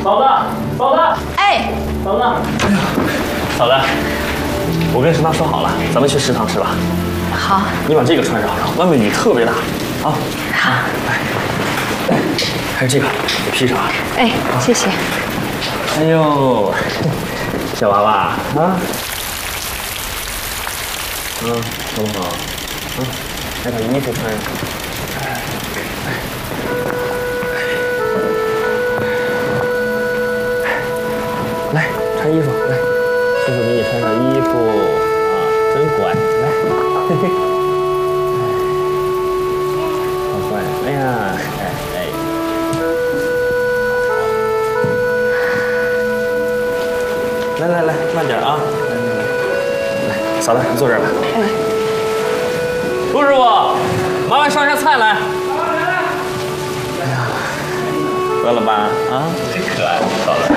嫂子，嫂子， 哎， 嫂子，哎呀，嫂子，我跟石妈说好了，咱们去食堂吃吧。 好， 你把这个穿上，外面雨特别大啊。 好， 来，还有这个也披上。 哎，谢谢。 哎呦，小娃娃啊，好不好？来把衣服穿上。来，穿衣服，来，师傅给你穿上衣服啊，真乖，来，嘿嘿，好乖，哎呀，哎，来，慢点啊，来，嫂子，你坐这儿吧。哎，陆师傅，麻烦上下菜来。哎呀，饿了吧？啊，真可爱，嫂子。